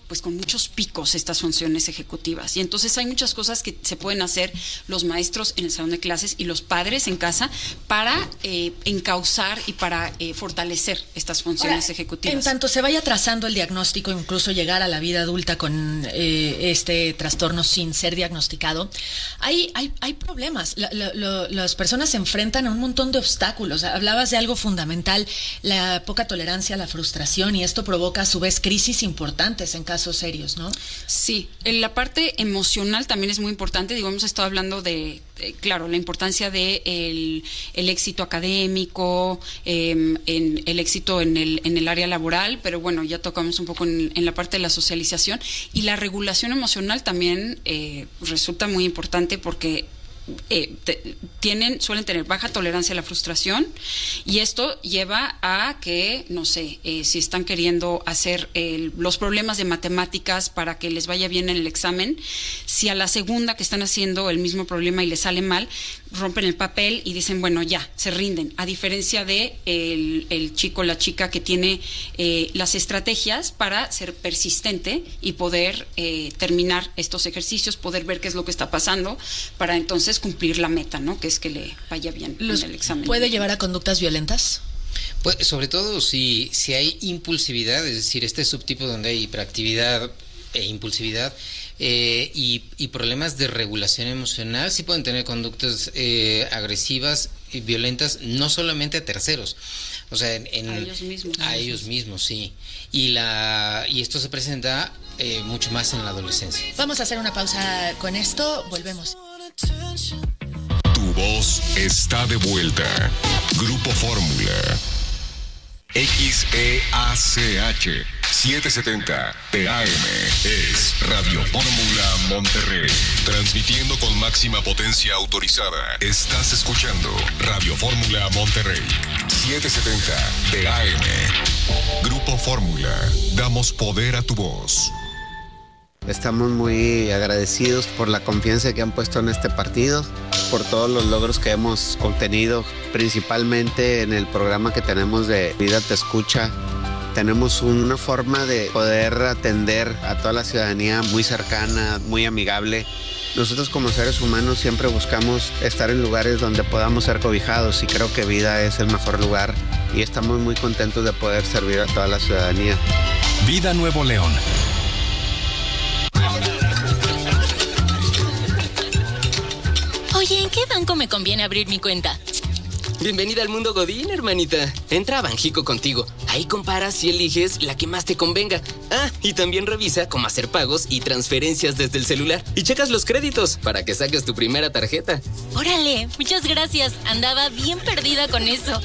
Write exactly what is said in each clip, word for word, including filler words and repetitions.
pues con muchos picos estas funciones ejecutivas. Y entonces hay muchas cosas que se pueden hacer los maestros en el salón de clases y los padres en casa para eh, encauzar y para eh, fortalecer estas funciones Ahora, ejecutivas. En tanto se vaya trazando el diagnóstico, incluso llegar a la vida adulta con eh, este trastorno sin ser diagnosticado, hay, hay, hay problemas. La, la, la, las personas se enfrentan a un montón de obstáculos. Hablabas de algo fundamental, la poca tolerancia a la frustración, y esto provoca a su vez crisis importantes en casos serios, ¿no? Sí, en la parte emocional también es muy importante. Digo, hemos estado hablando de, eh, claro, la importancia de el, el éxito académico, eh, en el éxito en el, en el área laboral, pero bueno, ya tocamos un poco en, en la parte de la socialización, y la regulación emocional también eh, resulta muy importante porque Eh, te, tienen, suelen tener baja tolerancia a la frustración, y esto lleva a que, no sé, eh, si están queriendo hacer el, los problemas de matemáticas para que les vaya bien en el examen, si a la segunda que están haciendo el mismo problema y les sale mal, rompen el papel y dicen, bueno, ya, se rinden, a diferencia de el, el chico o la chica que tiene eh, las estrategias para ser persistente y poder eh, terminar estos ejercicios, poder ver qué es lo que está pasando, para entonces cumplir la meta, ¿no? Que es que le vaya bien en el examen. ¿Puede llevar a conductas violentas? Pues sobre todo si, si hay impulsividad, es decir, este subtipo donde hay hiperactividad e impulsividad eh, y, y problemas de regulación emocional, sí pueden tener conductas eh, agresivas y violentas, no solamente a terceros, o sea, en, en, a ellos mismos. A ellos mismos, sí. Y, la, y esto se presenta eh, mucho más en la adolescencia. Vamos a hacer una pausa con esto, volvemos. Tu voz está de vuelta. Grupo Fórmula. X E A C H setecientos setenta P A M es Radio Fórmula Monterrey. Transmitiendo con máxima potencia autorizada. Estás escuchando Radio Fórmula Monterrey. setecientos setenta P A M. Grupo Fórmula. Damos poder a tu voz. Estamos muy agradecidos por la confianza que han puesto en este partido, por todos los logros que hemos obtenido, principalmente en el programa que tenemos de Vida Te Escucha. Tenemos una forma de poder atender a toda la ciudadanía muy cercana, muy amigable. Nosotros como seres humanos siempre buscamos estar en lugares donde podamos ser cobijados, y creo que Vida es el mejor lugar, y estamos muy contentos de poder servir a toda la ciudadanía. Vida Nuevo León. Oye, ¿en qué banco me conviene abrir mi cuenta? Bienvenida al mundo Godín, hermanita. Entra a Banjico Contigo. Ahí comparas y eliges la que más te convenga. Ah, y también revisa cómo hacer pagos y transferencias desde el celular. Y checas los créditos para que saques tu primera tarjeta. Órale, muchas gracias. Andaba bien perdida con eso.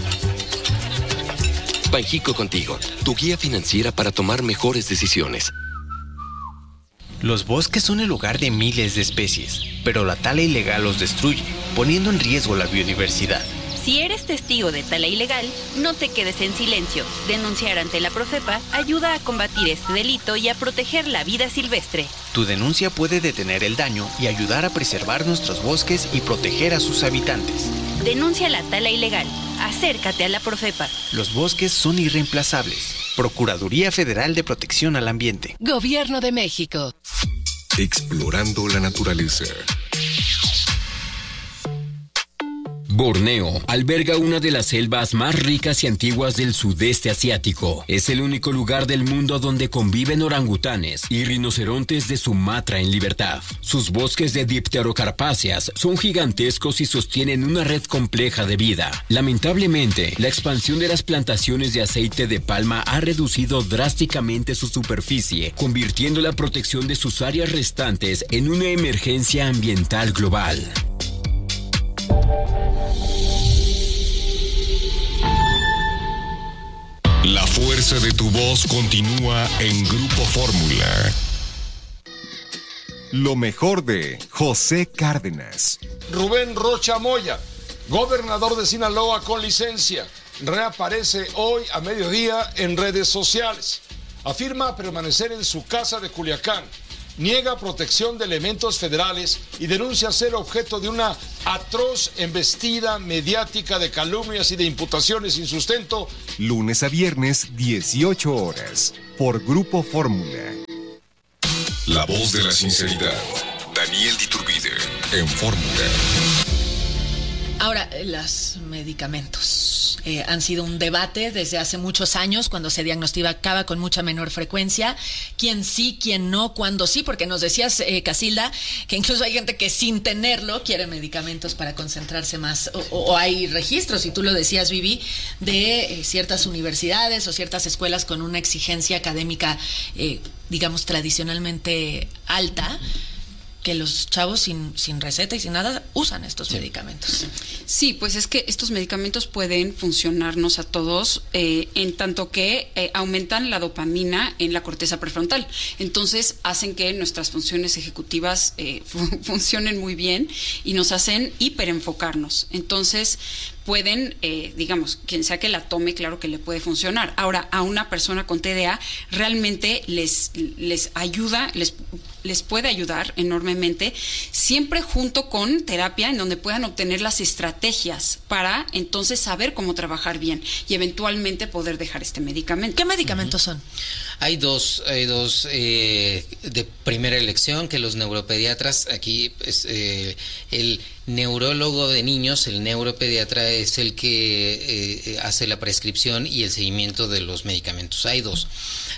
Banjico Contigo, tu guía financiera para tomar mejores decisiones. Los bosques son el hogar de miles de especies, pero la tala ilegal los destruye, poniendo en riesgo la biodiversidad. Si eres testigo de tala ilegal, no te quedes en silencio. Denunciar ante la Profepa ayuda a combatir este delito y a proteger la vida silvestre. Tu denuncia puede detener el daño y ayudar a preservar nuestros bosques y proteger a sus habitantes. Denuncia la tala ilegal. Acércate a la Profepa. Los bosques son irreemplazables. Procuraduría Federal de Protección al Ambiente. Gobierno de México. Explorando la naturaleza. Borneo alberga una de las selvas más ricas y antiguas del sudeste asiático. Es el único lugar del mundo donde conviven orangutanes y rinocerontes de Sumatra en libertad. Sus bosques de dipterocarpáceas son gigantescos y sostienen una red compleja de vida. Lamentablemente, la expansión de las plantaciones de aceite de palma ha reducido drásticamente su superficie, convirtiendo la protección de sus áreas restantes en una emergencia ambiental global. La fuerza de tu voz continúa en Grupo Fórmula. Lo mejor de José Cárdenas. Rubén Rocha Moya, gobernador de Sinaloa con licencia, reaparece hoy a mediodía en redes sociales. Afirma permanecer en su casa de Culiacán. Niega protección de elementos federales y denuncia ser objeto de una atroz embestida mediática de calumnias y de imputaciones sin sustento. Lunes a viernes, dieciocho horas, por Grupo Fórmula. La voz de la sinceridad. Daniel Diturbide, en Fórmula. Ahora, los medicamentos eh, han sido un debate desde hace muchos años, cuando se diagnosticaba con mucha menor frecuencia, quién sí, quién no, cuándo sí, porque nos decías, eh, Casilda, que incluso hay gente que sin tenerlo quiere medicamentos para concentrarse más, o, o hay registros, y tú lo decías, Vivi, de eh, ciertas universidades o ciertas escuelas con una exigencia académica, eh, digamos, tradicionalmente alta, que los chavos sin, sin receta y sin nada usan estos sí. medicamentos. Sí, pues es que estos medicamentos pueden funcionarnos a todos eh, en tanto que eh, aumentan la dopamina en la corteza prefrontal. Entonces hacen que nuestras funciones ejecutivas eh, fu- funcionen muy bien y nos hacen hiperenfocarnos. Entonces pueden, eh, digamos, quien sea que la tome, claro que le puede funcionar. Ahora, a una persona con T D A realmente les, les ayuda, les, les puede ayudar enormemente, siempre junto con terapia en donde puedan obtener las estrategias para entonces saber cómo trabajar bien y eventualmente poder dejar este medicamento. ¿Qué medicamentos uh-huh. son? Hay dos, hay dos eh, de primera elección que los neuropediatras, aquí es, eh, el neurólogo de niños, el neuropediatra es el que eh, hace la prescripción y el seguimiento de los medicamentos. Hay dos,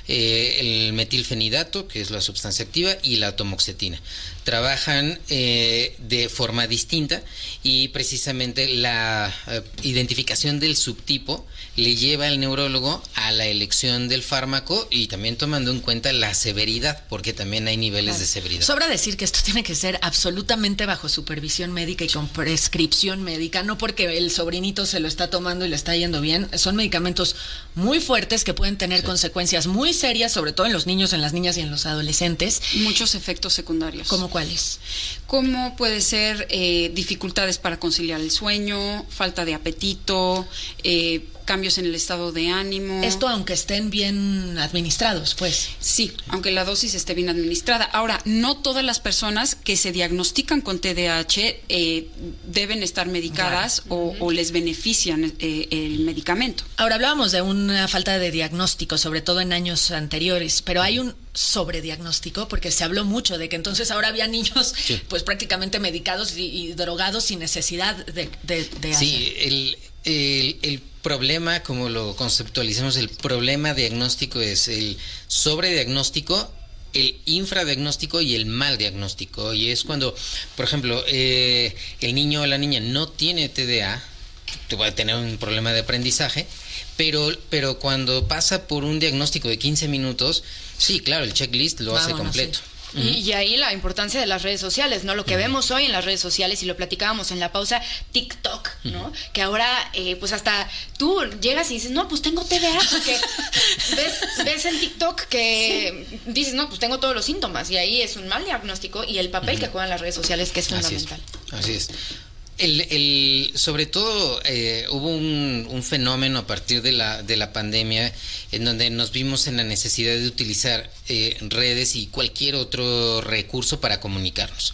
eh, el metilfenidato, que es la sustancia activa, y la atomoxetina. Trabajan eh, de forma distinta y precisamente la eh, identificación del subtipo le lleva al neurólogo a la elección del fármaco y también tomando en cuenta la severidad, porque también hay niveles claro. de severidad. Sobra decir que esto tiene que ser absolutamente bajo supervisión médica y con prescripción médica, no porque el sobrinito se lo está tomando y le está yendo bien. Son medicamentos muy fuertes que pueden tener sí. consecuencias muy serias, sobre todo en los niños, en las niñas y en los adolescentes. Muchos efectos secundarios. ¿Cómo cuáles? Como puede ser eh, dificultades para conciliar el sueño, falta de apetito, eh, cambios en el estado de ánimo. Esto aunque estén bien administrados, pues. Sí, aunque la dosis esté bien administrada. Ahora, no todas las personas que se diagnostican con T D A H eh, deben estar medicadas right. o, uh-huh. o les benefician eh, el medicamento. Ahora, hablábamos de una falta de diagnóstico, sobre todo en años anteriores, pero hay un sobrediagnóstico, porque se habló mucho de que entonces ahora había niños sí. pues prácticamente medicados y, y drogados sin necesidad de, de, de hacer. Sí, el, el, el problema, como lo conceptualizamos, el problema diagnóstico es el sobrediagnóstico, el infradiagnóstico y el mal diagnóstico. Y es cuando, por ejemplo, eh, el niño o la niña no tiene T D A, puede tener un problema de aprendizaje, pero, pero cuando pasa por un diagnóstico de quince minutos, sí, claro, el checklist lo Vámonos, hace completo. Sí. Y, y ahí la importancia de las redes sociales, ¿no? Lo que uh-huh. vemos hoy en las redes sociales, y lo platicábamos en la pausa, TikTok, ¿no? Uh-huh. Que ahora, eh, pues hasta tú llegas y dices, no, pues tengo T D A, porque ves, ves en TikTok que sí. dices, no, pues tengo todos los síntomas, y ahí es un mal diagnóstico, y el papel uh-huh. que juegan las redes sociales, que es fundamental. Así es. Así es. El, el, sobre todo eh, hubo un, un fenómeno a partir de la, de la pandemia en donde nos vimos en la necesidad de utilizar eh, redes y cualquier otro recurso para comunicarnos.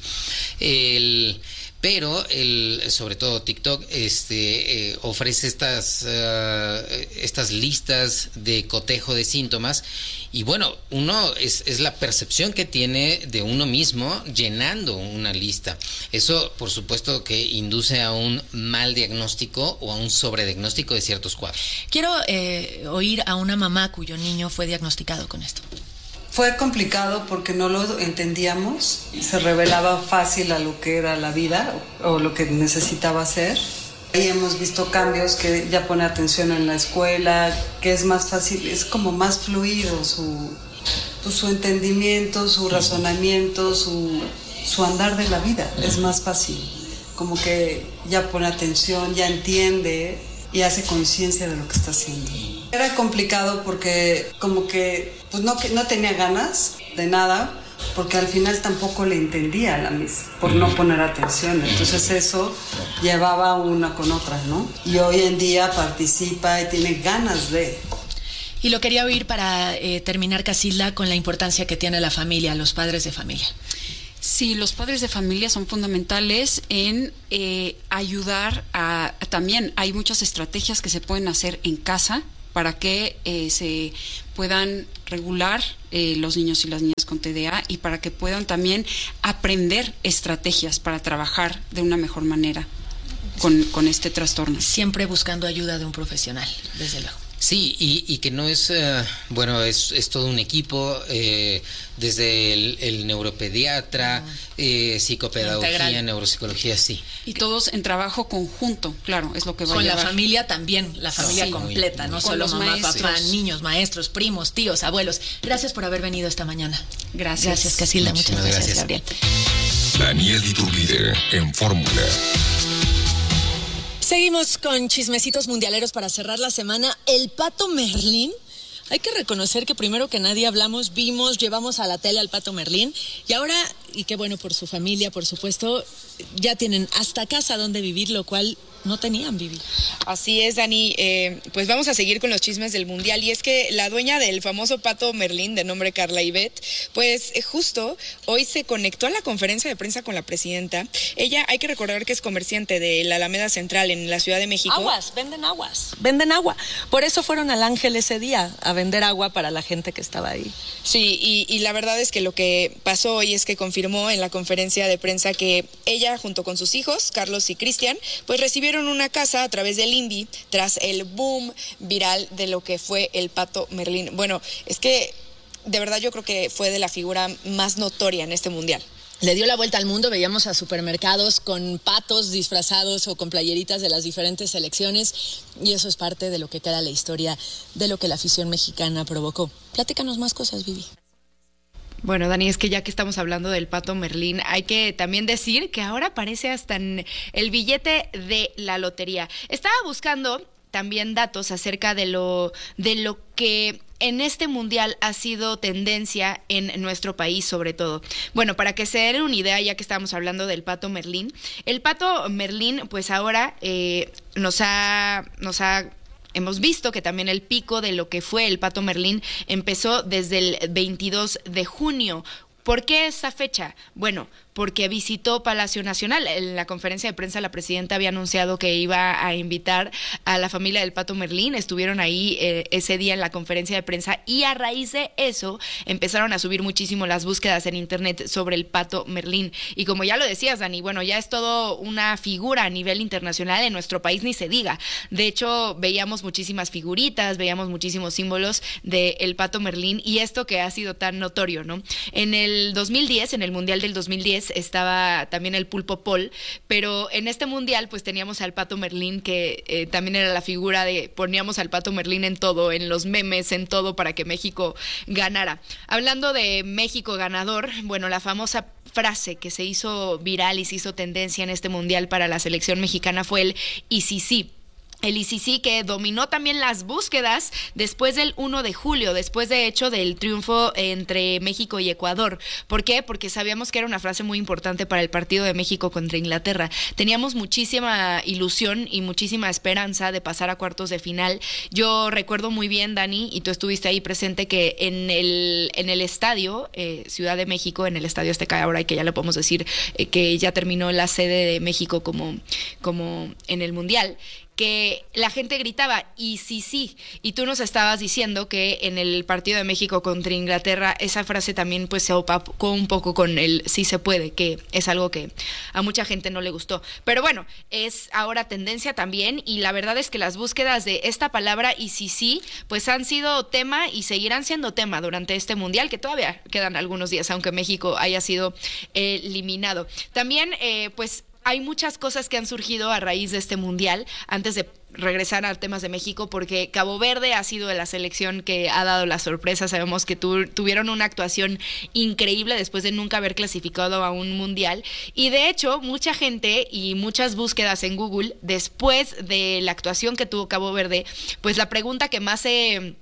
El, pero el, sobre todo TikTok este, eh, ofrece estas, uh, estas listas de cotejo de síntomas. Y bueno, uno es, es la percepción que tiene de uno mismo llenando una lista. Eso, por supuesto, que induce a un mal diagnóstico o a un sobrediagnóstico de ciertos cuadros. Quiero eh, oír a una mamá cuyo niño fue diagnosticado con esto. Fue complicado porque no lo entendíamos, se revelaba fácil a lo que era la vida o lo que necesitaba hacer. Ahí hemos visto cambios, que ya pone atención en la escuela, que es más fácil, es como más fluido su, pues, su entendimiento, su razonamiento, su, su andar de la vida, es más fácil. Como que ya pone atención, ya entiende y hace conciencia de lo que está haciendo. Era complicado porque como que pues no, no tenía ganas de nada, porque al final tampoco le entendía a la Miss por no poner atención. Entonces eso llevaba una con otra, ¿no? Y hoy en día participa y tiene ganas de... Y lo quería oír para eh, terminar, Casilda, con la importancia que tiene la familia, los padres de familia. Sí, los padres de familia son fundamentales en eh, ayudar a, a... También hay muchas estrategias que se pueden hacer en casa para que eh, se puedan regular eh, los niños y las niñas con T D A y para que puedan también aprender estrategias para trabajar de una mejor manera con, con este trastorno. Siempre buscando ayuda de un profesional, desde luego. Sí, y, y que no es, uh, bueno, es, es todo un equipo, eh, desde el, el neuropediatra, eh, psicopedagogía, integral. Neuropsicología, sí. Y todos en trabajo conjunto, claro, es lo que va Con a llevar. la familia también, la familia sí, completa, muy, no muy solo mamá, maestros. papá, niños, maestros, primos, tíos, abuelos. Gracias por haber venido esta mañana. Gracias. Gracias, Casilda, muchas gracias, gracias, Gabriel. Daniel Iturbide, en Fórmula. Seguimos con chismecitos mundialeros para cerrar la semana. El Pato Merlín. Hay que reconocer que primero que nadie hablamos, vimos, llevamos a la tele al Pato Merlín y ahora, y qué bueno por su familia, por supuesto, ya tienen hasta casa donde vivir, lo cual no tenían, Vivi. Así es, Dani. Eh, pues vamos a seguir con los chismes del Mundial y es que la dueña del famoso Pato Merlín, de nombre Carla Ivette, pues eh, justo hoy se conectó a la conferencia de prensa con la presidenta. Ella, hay que recordar que es comerciante de la Alameda Central en la Ciudad de México. Aguas, venden aguas, venden agua. Por eso fueron al Ángel ese día a vender agua para la gente que estaba ahí. Sí, y, y la verdad es que lo que pasó hoy es que confirmó en la conferencia de prensa que ella, junto con sus hijos, Carlos y Cristian, pues recibieron una casa a través del INVI tras el boom viral de lo que fue el Pato Merlín. Bueno, es que de verdad yo creo que fue de la figura más notoria en este Mundial. Le dio la vuelta al mundo, veíamos a supermercados con patos disfrazados o con playeritas de las diferentes selecciones y eso es parte de lo que queda la historia de lo que la afición mexicana provocó. Platícanos más cosas, Vivi. Bueno, Dani, es que ya que estamos hablando del Pato Merlín, hay que también decir que ahora aparece hasta en el billete de la lotería. Estaba buscando también datos acerca de lo, de lo que en este mundial ha sido tendencia en nuestro país, sobre todo. Bueno, para que se den una idea, ya que estamos hablando del Pato Merlín, el Pato Merlín, pues ahora eh, nos ha, nos ha hemos visto que también el pico de lo que fue el Pato Merlín empezó desde el veintidós de junio. ¿Por qué esa fecha? Bueno, porque visitó Palacio Nacional. En la conferencia de prensa la presidenta había anunciado que iba a invitar a la familia del Pato Merlín. Estuvieron ahí eh, ese día en la conferencia de prensa y a raíz de eso empezaron a subir muchísimo las búsquedas en internet sobre el Pato Merlín. Y como ya lo decías, Dani, bueno, ya es todo una figura a nivel internacional, en nuestro país ni se diga. De hecho, veíamos muchísimas figuritas, veíamos muchísimos símbolos del Pato Merlín y esto que ha sido tan notorio, ¿no? En el dos mil diez, en el Mundial del dos mil diez, estaba también el Pulpo Paul, pero en este mundial pues teníamos al Pato Merlín, que eh, también era la figura de, poníamos al Pato Merlín en todo, en los memes, en todo, para que México ganara. Hablando de México ganador, bueno, la famosa frase que se hizo viral y se hizo tendencia en este mundial para la selección mexicana fue el "y sí, sí". El I C C, que dominó también las búsquedas después del uno de julio, después de hecho del triunfo entre México y Ecuador. ¿Por qué? Porque sabíamos que era una frase muy importante para el partido de México contra Inglaterra. Teníamos muchísima ilusión y muchísima esperanza de pasar a cuartos de final. Yo recuerdo muy bien, Dani, y tú estuviste ahí presente, que en el, en el estadio eh, Ciudad de México, en el Estadio Azteca, ahora que ya le podemos decir eh, que ya terminó la sede de México como, como en el Mundial, que la gente gritaba "y sí, sí", y tú nos estabas diciendo que en el partido de México contra Inglaterra esa frase también pues se opacó un poco con el "sí se puede", que es algo que a mucha gente no le gustó, pero bueno, es ahora tendencia también, y la verdad es que las búsquedas de esta palabra "y sí, sí" pues han sido tema y seguirán siendo tema durante este mundial, que todavía quedan algunos días, aunque México haya sido eliminado. También eh, pues hay muchas cosas que han surgido a raíz de este mundial, antes de regresar a temas de México, porque Cabo Verde ha sido de la selección que ha dado la sorpresa. Sabemos que tu, tuvieron una actuación increíble después de nunca haber clasificado a un mundial, y de hecho mucha gente y muchas búsquedas en Google después de la actuación que tuvo Cabo Verde, pues la pregunta que más se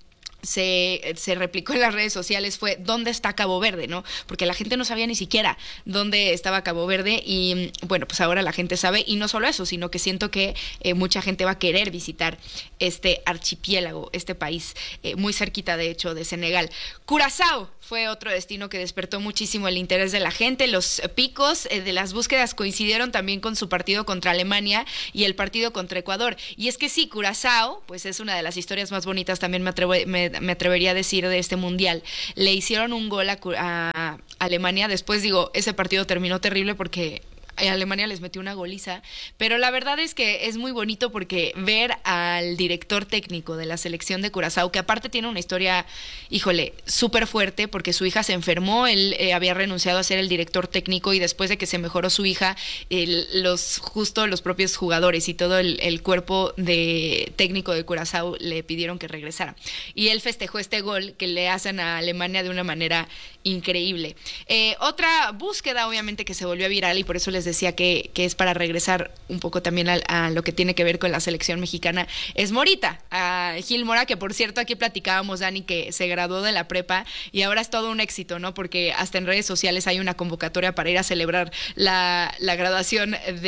Se, se replicó en las redes sociales fue ¿dónde está Cabo Verde? ¿No? Porque la gente no sabía ni siquiera dónde estaba Cabo Verde y bueno, pues ahora la gente sabe y no solo eso, sino que siento que eh, mucha gente va a querer visitar este archipiélago, este país eh, muy cerquita de hecho de Senegal. Curazao fue otro destino que despertó muchísimo el interés de la gente. Los picos eh, de las búsquedas coincidieron también con su partido contra Alemania y el partido contra Ecuador. Y es que sí, Curazao, pues es una de las historias más bonitas, también me, atrevo, me, me atrevería a decir, de este mundial. Le hicieron un gol a, a Alemania. Después, digo, ese partido terminó terrible porque Alemania les metió una goliza, pero la verdad es que es muy bonito porque ver al director técnico de la selección de Curazao, que aparte tiene una historia, híjole, súper fuerte, porque su hija se enfermó, él eh, había renunciado a ser el director técnico y después de que se mejoró su hija, el, los justo los propios jugadores y todo el, el cuerpo de técnico de Curazao le pidieron que regresara. Y él festejó este gol que le hacen a Alemania de una manera increíble. Eh, otra búsqueda, obviamente, que se volvió viral y por eso les decía que, que es para regresar un poco también a, a lo que tiene que ver con la selección mexicana, es Morita, a Gil Mora, que por cierto aquí platicábamos, Dani, que se graduó de la prepa y ahora es todo un éxito, ¿no? Porque hasta en redes sociales hay una convocatoria para ir a celebrar la, la graduación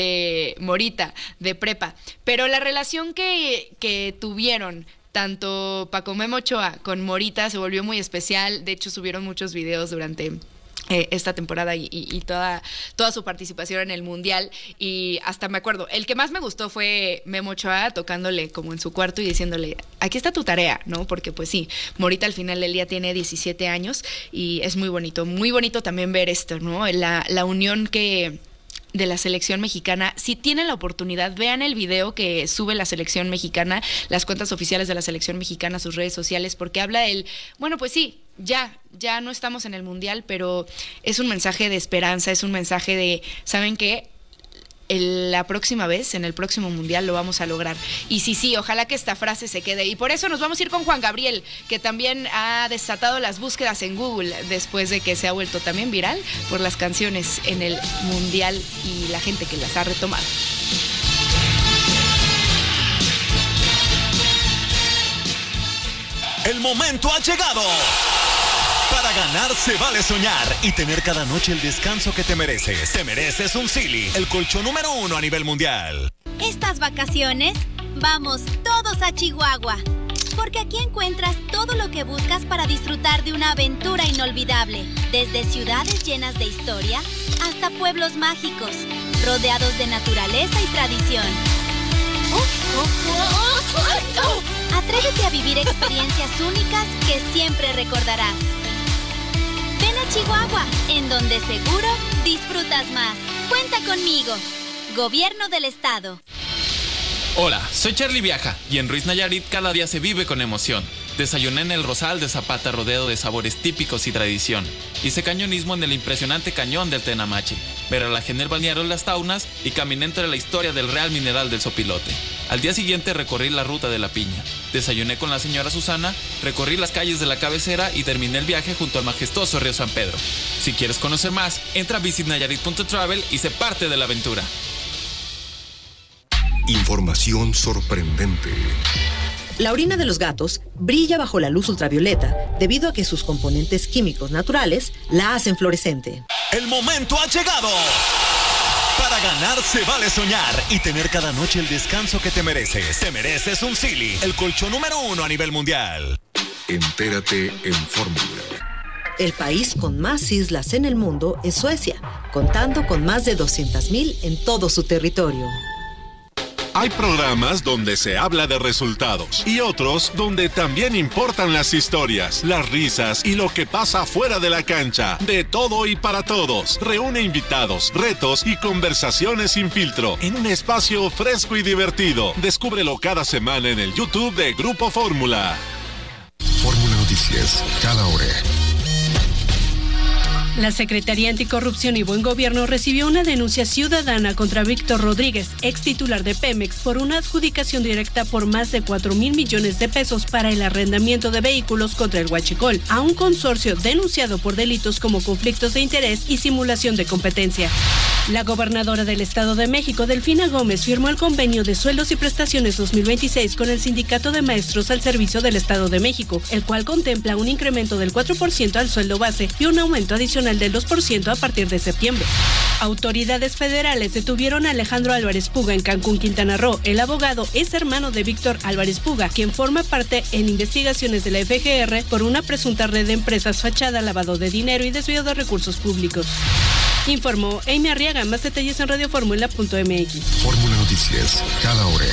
de Morita, de prepa. Pero la relación que, que tuvieron tanto Paco Memo Ochoa con Morita se volvió muy especial. De hecho, subieron muchos videos durante eh, esta temporada y, y, y toda, toda su participación en el Mundial. Y hasta me acuerdo, el que más me gustó fue Memo Ochoa tocándole como en su cuarto y diciéndole, aquí está tu tarea, ¿no? Porque pues sí, Morita al final del día tiene diecisiete años y es muy bonito. Muy bonito también ver esto, ¿no? La, la unión que... de la selección mexicana. Si tienen la oportunidad, vean el video que sube la selección mexicana, las cuentas oficiales de la selección mexicana, sus redes sociales, porque habla el, bueno, pues sí, ya, ya no estamos en el Mundial, pero es un mensaje de esperanza, es un mensaje de, ¿saben qué? El, la próxima vez, en el próximo Mundial, lo vamos a lograr. Y sí, sí, ojalá que esta frase se quede. Y por eso nos vamos a ir con Juan Gabriel, que también ha desatado las búsquedas en Google después de que se ha vuelto también viral por las canciones en el Mundial y la gente que las ha retomado. El momento ha llegado. Para ganar se vale soñar y tener cada noche el descanso que te mereces. Te mereces un Silly, el colchón número uno a nivel mundial. Estas vacaciones, vamos todos a Chihuahua. Porque aquí encuentras todo lo que buscas para disfrutar de una aventura inolvidable. Desde ciudades llenas de historia hasta pueblos mágicos, rodeados de naturaleza y tradición. Atrévete a vivir experiencias únicas que siempre recordarás. Ven a Chihuahua, en donde seguro disfrutas más. Cuenta conmigo. Gobierno del Estado. Hola, soy Charlie Viaja y en Ruiz Nayarit cada día se vive con emoción. Desayuné en el Rosal de Zapata rodeado de sabores típicos y tradición. Hice cañonismo en el impresionante cañón del Tenamache. Me relajé en el balneario Las Taunas y caminé entre la historia del Real Mineral del Sopilote. Al día siguiente recorrí la ruta de la Piña. Desayuné con la señora Susana, recorrí las calles de la cabecera y terminé el viaje junto al majestuoso río San Pedro. Si quieres conocer más, entra a visit nayarit punto travel y sé parte de la aventura. Información sorprendente. La orina de los gatos brilla bajo la luz ultravioleta debido a que sus componentes químicos naturales la hacen fluorescente. El momento ha llegado. Para ganar se vale soñar y tener cada noche el descanso que te mereces. Te mereces un Silly, el colchón número uno a nivel mundial. Entérate en Fórmula. El país con más islas en el mundo es Suecia, contando con más de doscientas mil en todo su territorio. Hay programas donde se habla de resultados y otros donde también importan las historias, las risas y lo que pasa fuera de la cancha. De todo y para todos. Reúne invitados, retos y conversaciones sin filtro en un espacio fresco y divertido. Descúbrelo cada semana en el YouTube de Grupo Fórmula. Fórmula Noticias, cada hora. La Secretaría Anticorrupción y Buen Gobierno recibió una denuncia ciudadana contra Víctor Rodríguez, ex titular de Pemex, por una adjudicación directa por más de cuatro mil millones de pesos para el arrendamiento de vehículos contra el huachicol, a un consorcio denunciado por delitos como conflictos de interés y simulación de competencia. La gobernadora del Estado de México, Delfina Gómez, firmó el convenio de sueldos y prestaciones dos mil veintiséis con el Sindicato de Maestros al Servicio del Estado de México, el cual contempla un incremento del cuatro por ciento al sueldo base y un aumento adicional del dos por ciento a partir de septiembre. Autoridades federales detuvieron a Alejandro Álvarez Puga en Cancún, Quintana Roo. El abogado es hermano de Víctor Álvarez Puga, quien forma parte en investigaciones de la F G R por una presunta red de empresas fachada, lavado de dinero y desvío de recursos públicos. Informó Amy Arriaga. Más detalles en radio fórmula punto m x. Fórmula Noticias, cada hora.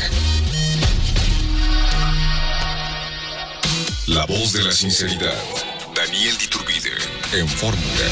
La voz de la sinceridad. Daniel Diturbide, en Fórmula.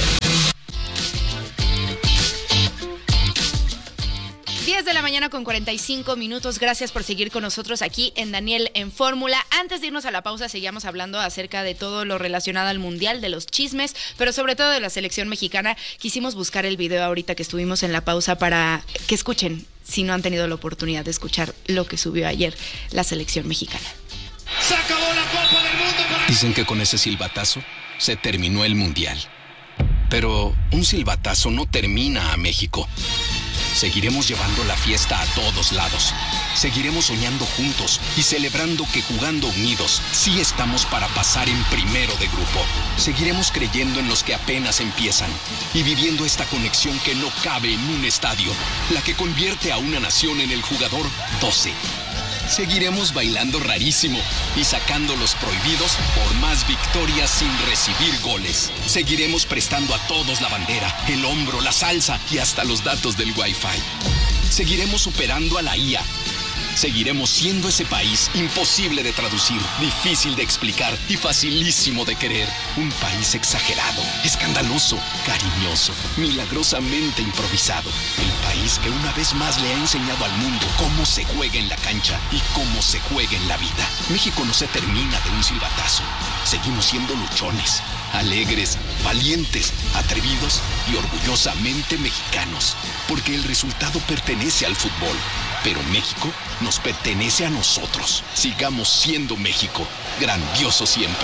diez de la mañana con cuarenta y cinco minutos. Gracias por seguir con nosotros aquí en Daniel en Fórmula. Antes de irnos a la pausa, seguíamos hablando acerca de todo lo relacionado al Mundial, de los chismes, pero sobre todo de la selección mexicana. Quisimos buscar el video ahorita que estuvimos en la pausa para que escuchen, si no han tenido la oportunidad de escuchar lo que subió ayer la selección mexicana. Se acabó la Copa del Mundo para... Dicen que con ese silbatazo se terminó el Mundial. Pero un silbatazo no termina a México. Seguiremos llevando la fiesta a todos lados. Seguiremos soñando juntos y celebrando que jugando unidos sí estamos para pasar en primero de grupo. Seguiremos creyendo en los que apenas empiezan y viviendo esta conexión que no cabe en un estadio, la que convierte a una nación en el jugador doce. Seguiremos bailando rarísimo y sacando los prohibidos por más victorias sin recibir goles. Seguiremos prestando a todos la bandera, el hombro, la salsa y hasta los datos del Wi-Fi. Seguiremos superando a la I A. Seguiremos siendo ese país imposible de traducir, difícil de explicar y facilísimo de querer. Un país exagerado, escandaloso, cariñoso, milagrosamente improvisado. El país que una vez más le ha enseñado al mundo cómo se juega en la cancha y cómo se juega en la vida. México no se termina de un silbatazo. Seguimos siendo luchones, alegres, valientes, atrevidos y orgullosamente mexicanos. Porque el resultado pertenece al fútbol. Pero México nos pertenece a nosotros. Sigamos siendo México, grandioso siempre.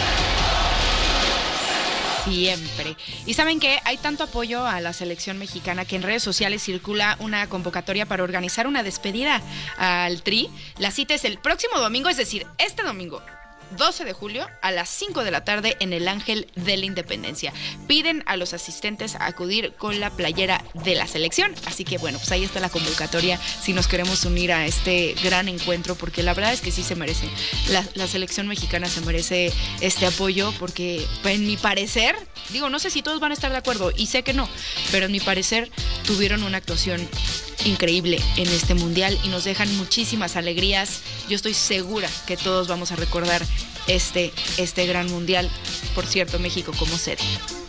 Siempre. Y saben que hay tanto apoyo a la selección mexicana que en redes sociales circula una convocatoria para organizar una despedida al Tri. La cita es el próximo domingo, es decir, este domingo, doce de julio a las cinco de la tarde en el Ángel de la Independencia. Piden a los asistentes a acudir con la playera de la selección. Así que bueno, pues ahí está la convocatoria si nos queremos unir a este gran encuentro, porque la verdad es que sí se merece. La, la selección mexicana se merece este apoyo porque, en mi parecer, digo, no sé si todos van a estar de acuerdo y sé que no, pero en mi parecer tuvieron una actuación increíble en este mundial y nos dejan muchísimas alegrías. Yo estoy segura que todos vamos a recordar este, este gran mundial. Por cierto, México como sede.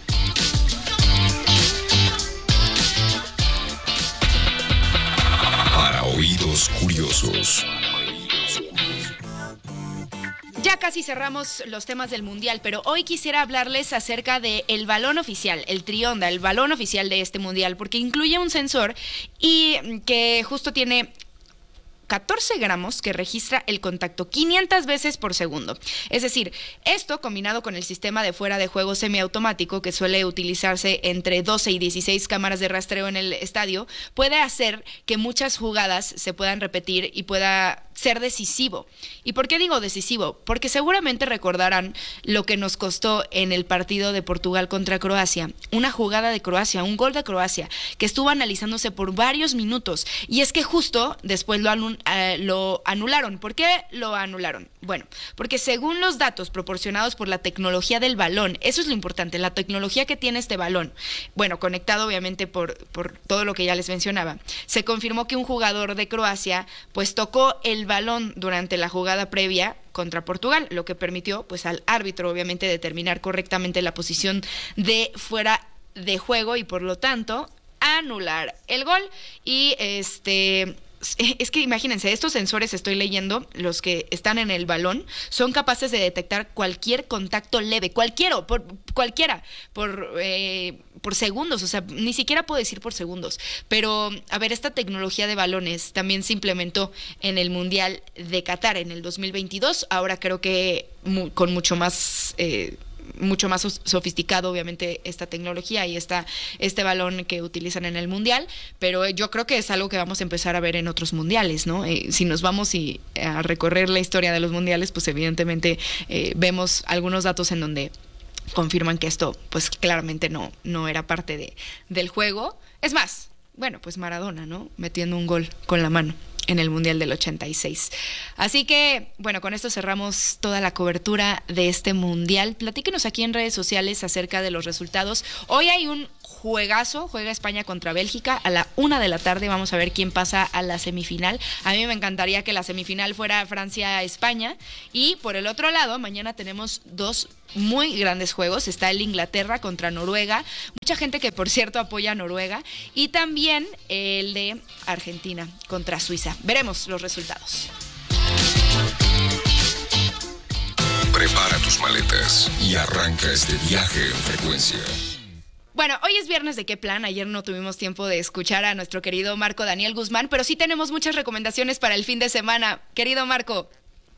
Para oídos curiosos. Ya casi cerramos los temas del Mundial, pero hoy quisiera hablarles acerca del balón oficial, el Trionda, el balón oficial de este Mundial, porque incluye un sensor y que justo tiene catorce gramos que registra el contacto quinientas veces por segundo. Es decir, esto combinado con el sistema de fuera de juego semiautomático que suele utilizarse entre doce y dieciséis cámaras de rastreo en el estadio, puede hacer que muchas jugadas se puedan repetir y pueda ser decisivo. ¿Y por qué digo decisivo? Porque seguramente recordarán lo que nos costó en el partido de Portugal contra Croacia, una jugada de Croacia, un gol de Croacia, que estuvo analizándose por varios minutos, y es que justo después lo, anu- eh, lo anularon. ¿Por qué lo anularon? Bueno, porque según los datos proporcionados por la tecnología del balón, eso es lo importante, la tecnología que tiene este balón, bueno, conectado obviamente por, por todo lo que ya les mencionaba, se confirmó que un jugador de Croacia pues tocó el balón durante la jugada previa contra Portugal, lo que permitió pues al árbitro obviamente determinar correctamente la posición de fuera de juego y por lo tanto anular el gol. Y este es que imagínense, estos sensores, estoy leyendo, los que están en el balón, son capaces de detectar cualquier contacto leve, cualquiera, por, cualquiera, por, eh, por segundos, o sea, ni siquiera puedo decir por segundos, pero a ver, esta tecnología de balones también se implementó en el Mundial de Qatar en el dos mil veintidós, ahora creo que mu- con mucho más... Eh, mucho más sofisticado, obviamente, esta tecnología y esta, este balón que utilizan en el Mundial, pero yo creo que es algo que vamos a empezar a ver en otros mundiales, ¿no? Eh, si nos vamos y, a recorrer la historia de los mundiales, pues evidentemente eh, vemos algunos datos en donde confirman que esto, pues claramente no, no era parte de, del juego. Es más, bueno, pues Maradona, ¿no? Metiendo un gol con la mano en el Mundial del ochenta y seis. Así que, bueno, con esto cerramos toda la cobertura de este Mundial. Platíquenos aquí en redes sociales acerca de los resultados. Hoy hay un juegazo, juega España contra Bélgica a la una de la tarde, vamos a ver quién pasa a la semifinal. A mí me encantaría que la semifinal fuera Francia-España, y por el otro lado, mañana tenemos dos muy grandes juegos, está el Inglaterra contra Noruega, mucha gente que por cierto apoya a Noruega, y también el de Argentina contra Suiza. Veremos los resultados. Prepara tus maletas y arranca este viaje en frecuencia. Bueno, hoy es viernes de ¿Qué plan? Ayer no tuvimos tiempo de escuchar a nuestro querido Marco Daniel Guzmán, pero sí tenemos muchas recomendaciones para el fin de semana. Querido Marco.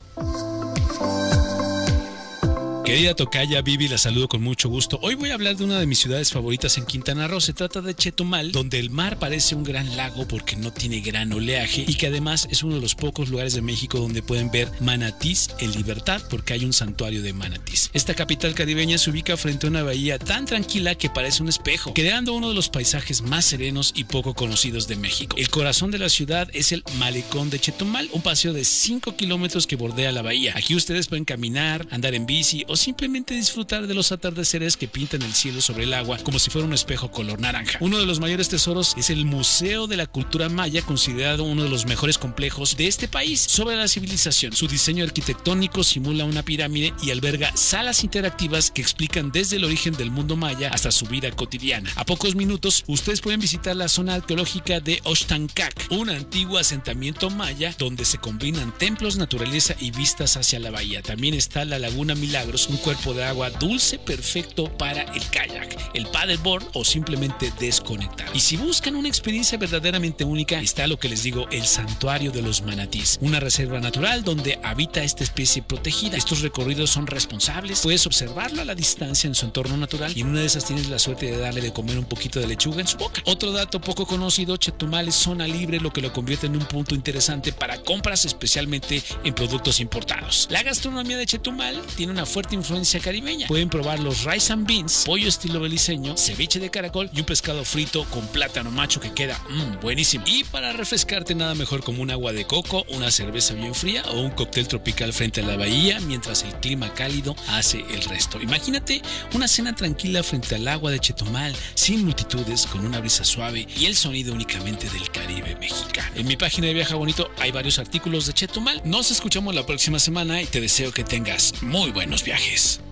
Querida tocaya Vivi, la saludo con mucho gusto. Hoy voy a hablar de una de mis ciudades favoritas en Quintana Roo. Se trata de Chetumal, donde el mar parece un gran lago porque no tiene gran oleaje y que además es uno de los pocos lugares de México donde pueden ver manatís en libertad porque hay un santuario de manatís. Esta capital caribeña se ubica frente a una bahía tan tranquila que parece un espejo, creando uno de los paisajes más serenos y poco conocidos de México. El corazón de la ciudad es el Malecón de Chetumal, un paseo de cinco kilómetros que bordea la bahía. Aquí ustedes pueden caminar, andar en bici o simplemente disfrutar de los atardeceres que pintan el cielo sobre el agua como si fuera un espejo color naranja. Uno de los mayores tesoros es el Museo de la Cultura Maya, considerado uno de los mejores complejos de este país sobre la civilización. Su diseño arquitectónico simula una pirámide y alberga salas interactivas que explican desde el origen del mundo maya hasta su vida cotidiana. A pocos minutos, ustedes pueden visitar la zona arqueológica de Oxtancac, un antiguo asentamiento maya donde se combinan templos, naturaleza y vistas hacia la bahía. También está la Laguna Milagros, un cuerpo de agua dulce perfecto para el kayak, el paddleboard o simplemente desconectar. Y si buscan una experiencia verdaderamente única, está lo que les digo, el Santuario de los Manatís, una reserva natural donde habita esta especie protegida. Estos recorridos son responsables, puedes observarlo a la distancia en su entorno natural y en una de esas tienes la suerte de darle de comer un poquito de lechuga en su boca. Otro dato poco conocido, Chetumal es zona libre, lo que lo convierte en un punto interesante para compras, especialmente en productos importados. La gastronomía de Chetumal tiene una fuerte influencia caribeña. Pueden probar los rice and beans, pollo estilo beliceño, ceviche de caracol y un pescado frito con plátano macho que queda mmm, buenísimo. Y para refrescarte nada mejor como un agua de coco, una cerveza bien fría o un cóctel tropical frente a la bahía mientras el clima cálido hace el resto. Imagínate una cena tranquila frente al agua de Chetumal, sin multitudes, con una brisa suave y el sonido únicamente del Caribe mexicano. En mi página de Viaja Bonito hay varios artículos de Chetumal. Nos escuchamos la próxima semana y te deseo que tengas muy buenos viajes.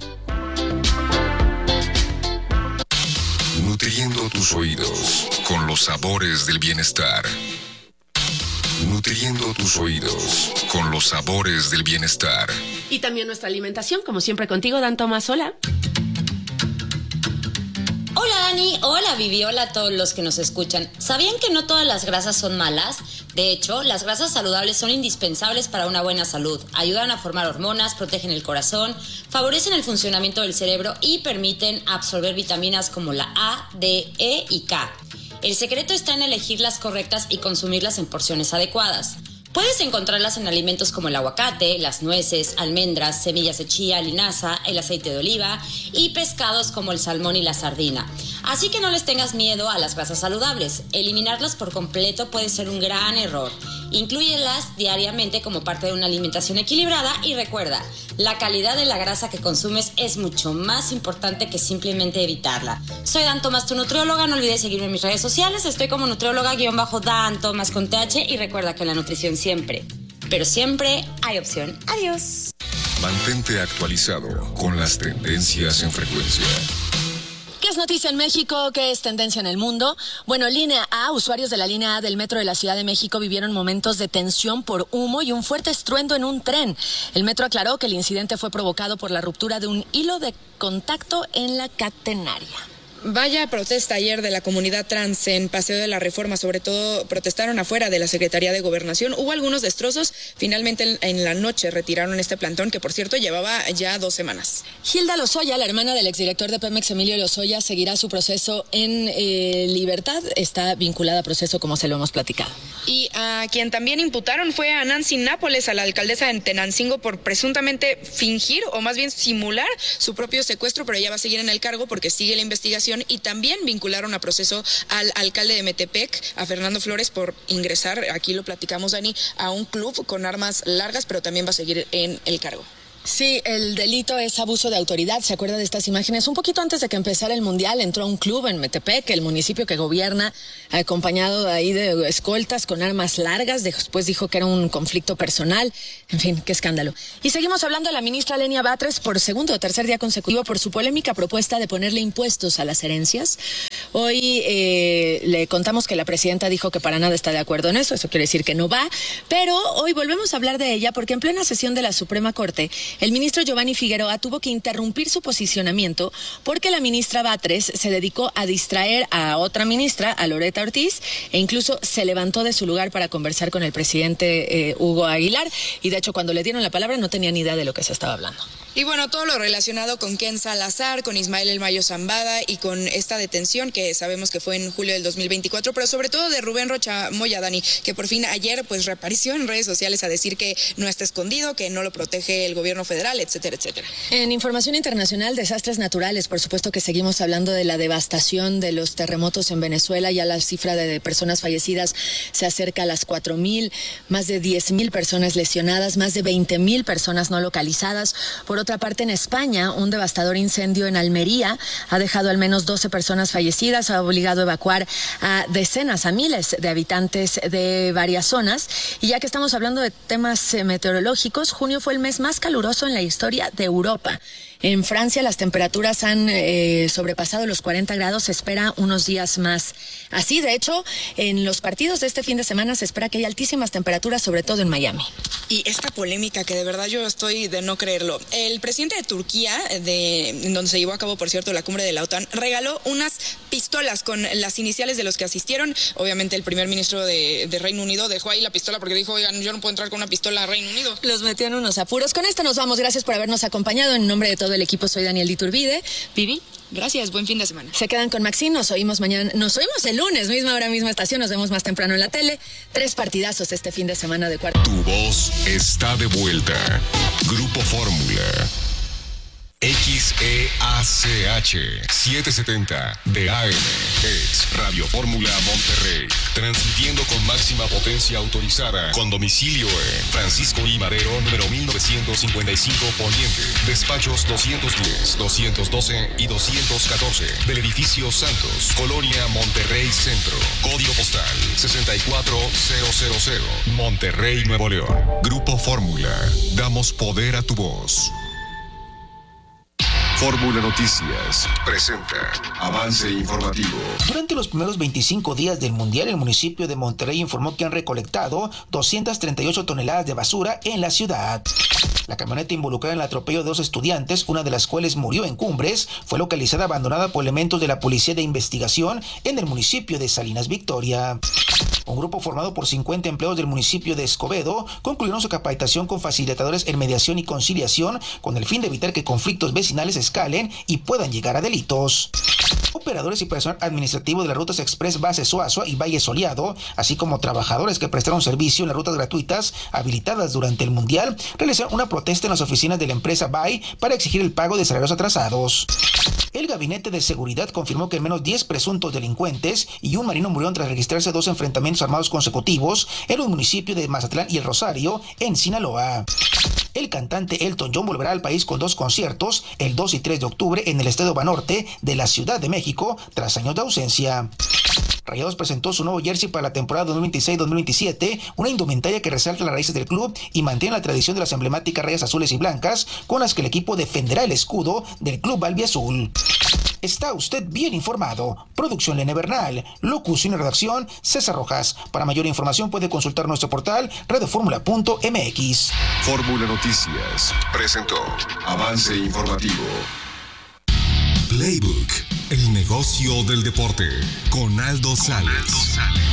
Nutriendo tus oídos con los sabores del bienestar. Nutriendo tus oídos con los sabores del bienestar. Y también nuestra alimentación, como siempre contigo, Dan Tomás, hola. Hola Dani, hola Vivi, hola a todos los que nos escuchan. ¿Sabían que no todas las grasas son malas? De hecho, las grasas saludables son indispensables para una buena salud. Ayudan a formar hormonas, protegen el corazón, favorecen el funcionamiento del cerebro y permiten absorber vitaminas como la A, D, E y K. El secreto está en elegir las correctas y consumirlas en porciones adecuadas. Puedes encontrarlas en alimentos como el aguacate, las nueces, almendras, semillas de chía, linaza, el aceite de oliva y pescados como el salmón y la sardina. Así que no les tengas miedo a las grasas saludables. Eliminarlas por completo puede ser un gran error. Inclúyelas diariamente como parte de una alimentación equilibrada y recuerda, la calidad de la grasa que consumes es mucho más importante que simplemente evitarla. Soy Dan Tomás, tu nutrióloga. No olvides seguirme en mis redes sociales. Estoy como nutrióloga-Dan Tomás con T H y recuerda que la nutrición siempre, pero siempre hay opción. Adiós. Mantente actualizado con las tendencias en frecuencia. ¿Qué es noticia en México? ¿Qué es tendencia en el mundo? Bueno, línea A, usuarios de la línea A del metro de la Ciudad de México vivieron momentos de tensión por humo y un fuerte estruendo en un tren. El metro aclaró que el incidente fue provocado por la ruptura de un hilo de contacto en la catenaria. Vaya protesta ayer de la comunidad trans en Paseo de la Reforma, sobre todo protestaron afuera de la Secretaría de Gobernación. Hubo algunos destrozos, finalmente en, en la noche retiraron este plantón que por cierto llevaba ya dos semanas. Hilda Lozoya, la hermana del exdirector de Pemex, Emilio Lozoya, seguirá su proceso en eh, libertad, está vinculada a proceso como se lo hemos platicado. Y a quien también imputaron fue a Nancy Nápoles, a la alcaldesa de Tenancingo, por presuntamente fingir o más bien simular su propio secuestro, pero ella va a seguir en el cargo porque sigue la investigación. Y también vincularon a proceso al alcalde de Metepec, a Fernando Flores, por ingresar, aquí lo platicamos, Dani, a un club con armas largas, pero también va a seguir en el cargo. Sí, el delito es abuso de autoridad. ¿Se acuerda de estas imágenes? Un poquito antes de que empezara el Mundial, entró a un club en Metepec, el municipio que gobierna, acompañado ahí de escoltas con armas largas. Después dijo que era un conflicto personal. En fin, qué escándalo. Y seguimos hablando de la ministra Lenia Batres por segundo o tercer día consecutivo por su polémica propuesta de ponerle impuestos a las herencias. Hoy eh, le contamos que la presidenta dijo que para nada está de acuerdo en eso. Eso quiere decir que no va. Pero hoy volvemos a hablar de ella porque en plena sesión de la Suprema Corte, el ministro Giovanni Figueroa tuvo que interrumpir su posicionamiento porque la ministra Batres se dedicó a distraer a otra ministra, a Loretta Ortiz, e incluso se levantó de su lugar para conversar con el presidente eh, Hugo Aguilar. Y de hecho, cuando le dieron la palabra no tenía ni idea de lo que se estaba hablando. Y bueno, todo lo relacionado con Ken Salazar, con Ismael El Mayo Zambada y con esta detención que sabemos que fue en julio del dos mil veinticuatro, pero sobre todo de Rubén Rocha Moya, Dani, que por fin ayer pues reapareció en redes sociales a decir que no está escondido, que no lo protege el gobierno federal, etcétera, etcétera. En información internacional, desastres naturales, por supuesto que seguimos hablando de la devastación de los terremotos en Venezuela. Ya la cifra de personas fallecidas se acerca a las cuatro mil, más de diez mil personas lesionadas, más de veinte mil personas no localizadas. Por otra parte, en España, un devastador incendio en Almería ha dejado al menos doce personas fallecidas, ha obligado a evacuar a decenas, a miles de habitantes de varias zonas. Y ya que estamos hablando de temas meteorológicos, junio fue el mes más caluroso en la historia de Europa. En Francia las temperaturas han eh, sobrepasado los cuarenta grados, se espera unos días más así. De hecho, en los partidos de este fin de semana se espera que haya altísimas temperaturas, sobre todo en Miami. Y esta polémica que de verdad yo estoy de no creerlo. El presidente de Turquía, de, en donde se llevó a cabo, por cierto, la cumbre de la OTAN, regaló unas pistolas con las iniciales de los que asistieron. Obviamente el primer ministro de, de Reino Unido dejó ahí la pistola porque dijo, oigan, yo no puedo entrar con una pistola a Reino Unido. Los metió en unos apuros. Con esto nos vamos. Gracias por habernos acompañado. En nombre de todo el equipo soy Daniel Diturbide. Vivi. Gracias, buen fin de semana. Se quedan con Maxine, nos oímos mañana, nos oímos el lunes, misma hora, misma estación, nos vemos más temprano en la tele. Tres partidazos este fin de semana de cuarto. Tu voz está de vuelta. Grupo Fórmula. X E A C H setecientos setenta de A M es Radio Fórmula Monterrey, transmitiendo con máxima potencia autorizada, con domicilio en Francisco I. Madero, número mil novecientos cincuenta y cinco Poniente, despachos doscientos diez, doscientos doce y doscientos catorce, del edificio Santos, Colonia Monterrey Centro, código postal sesenta y cuatro mil, Monterrey, Nuevo León. Grupo Fórmula, damos poder a tu voz. Fórmula Noticias presenta avance informativo. Durante los primeros veinticinco días del Mundial, el municipio de Monterrey informó que han recolectado doscientas treinta y ocho toneladas de basura en la ciudad. La camioneta involucrada en el atropello de dos estudiantes, una de las cuales murió en Cumbres, fue localizada abandonada por elementos de la Policía de Investigación en el municipio de Salinas Victoria. Un grupo formado por cincuenta empleados del municipio de Escobedo concluyeron su capacitación con facilitadores en mediación y conciliación con el fin de evitar que conflictos vecinales escalen y puedan llegar a delitos. Operadores y personal administrativo de las rutas Express Base Soazua y Valle Soleado, así como trabajadores que prestaron servicio en las rutas gratuitas habilitadas durante el Mundial, realizaron una protesta en las oficinas de la empresa B A I para exigir el pago de salarios atrasados. El Gabinete de Seguridad confirmó que al menos diez presuntos delincuentes y un marino murieron tras registrarse dos enfrentamientos armados consecutivos en los municipios de Mazatlán y El Rosario, en Sinaloa. El cantante Elton John volverá al país con dos conciertos, el dos y tres de octubre, en el Estadio Banorte de la Ciudad de México, tras años de ausencia. Rayados presentó su nuevo jersey para la temporada dos mil veintiséis dos mil veintisiete, una indumentaria que resalta las raíces del club y mantiene la tradición de las emblemáticas rayas azules y blancas con las que el equipo defenderá el escudo del club albiazul. Está usted bien informado. Producción Lene Bernal, locución y redacción César Rojas. Para mayor información puede consultar nuestro portal radioformula punto m x. Fórmula Noticias presentó avance informativo. Playbook. El negocio del deporte con Aldo Sales.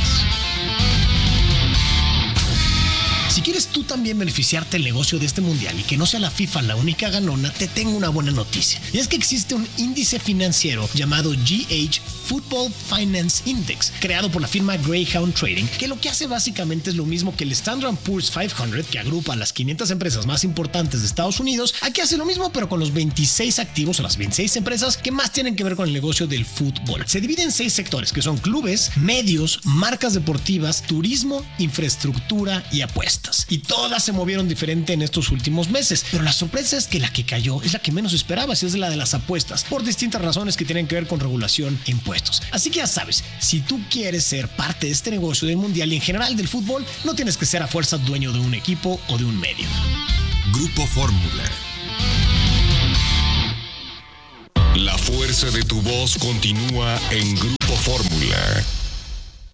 Si quieres tú también beneficiarte del negocio de este mundial y que no sea la FIFA la única ganona, te tengo una buena noticia. Y es que existe un índice financiero llamado G H Football Finance Index, creado por la firma Greyhound Trading, que lo que hace básicamente es lo mismo que el Standard and Poor's quinientos, que agrupa a las quinientas empresas más importantes de Estados Unidos. Aquí hace lo mismo, pero con los veintiséis activos o las veintiséis empresas que más tienen que ver con el negocio del fútbol. Se divide en seis sectores, que son clubes, medios, marcas deportivas, turismo, infraestructura y apuestas. Y todas se movieron diferente en estos últimos meses, pero la sorpresa es que la que cayó es la que menos esperabas, y es la de las apuestas, por distintas razones que tienen que ver con regulación e impuestos. Así que ya sabes, si tú quieres ser parte de este negocio del mundial y en general del fútbol, no tienes que ser a fuerza dueño de un equipo o de un medio. Grupo Fórmula. La fuerza de tu voz continúa en Grupo